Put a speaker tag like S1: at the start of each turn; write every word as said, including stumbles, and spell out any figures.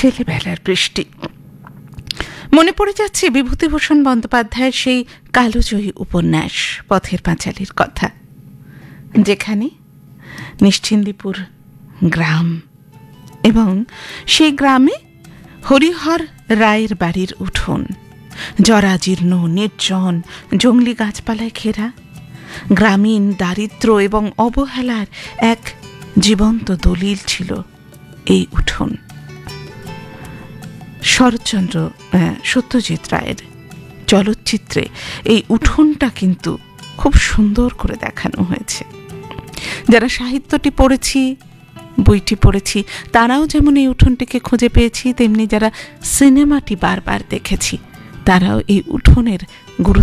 S1: ছেলেবেলার বৃষ্টি। মনে পড়ে যাচ্ছে বিভূতিভূষণ বন্দ্যোপাধ্যায়ের সেই কালোজয়ী উপন্যাস পথের পাঁচালীর কথা, যেখানে নিশ্চিন্দিপুর গ্রাম এবং সেই গ্রামে হরিহর রায়ের বাড়ির উঠোন জরাজীর্ণ, নির্জন, জংলি গাছপালায় ঘেরা, গ্রামীণ দারিদ্র্য এবং অবহেলার এক জীবন্ত দলিল ছিল এই উঠোন। শরৎচন্দ্র সত্যজিৎ রায়ের চলচ্চিত্রে এই উঠোনটা কিন্তু খুব সুন্দর করে দেখানো হয়েছে। যারা সাহিত্যটি পড়েছি, বইটি পড়েছি, তারাও যেমন এই উঠোনটিকে খুঁজে পেয়েছি, তেমনি যারা সিনেমাটি বারবার দেখেছি তারাও এই উঠোনের গুরুত্ব